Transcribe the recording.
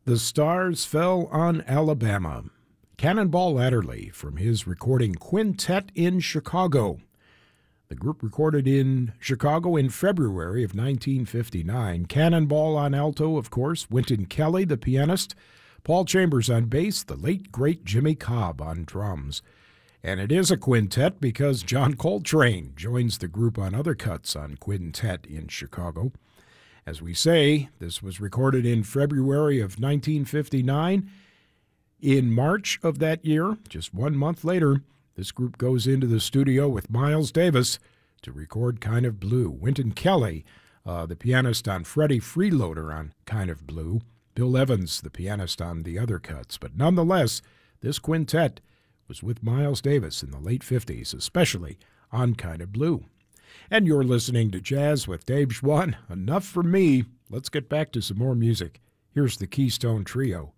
The Stars Fell on Alabama. Cannonball Adderley from his recording Quintet in Chicago. The group recorded in Chicago in February of 1959. Cannonball on alto, of course, Wynton Kelly, the pianist, Paul Chambers on bass, the late, great Jimmy Cobb on drums. And it is a quintet because John Coltrane joins the group on other cuts on Quintet in Chicago. As we say, this was recorded in February of 1959. In March of that year, just 1 month later, this group goes into the studio with Miles Davis to record Kind of Blue. Wynton Kelly, the pianist on Freddie Freeloader on Kind of Blue. Bill Evans, the pianist on the other cuts. But nonetheless, this quintet was with Miles Davis in the late 50s, especially on Kind of Blue. And you're listening to Jazz with Dave Schwann. Enough for me. Let's get back to some more music. Here's the Keystone Trio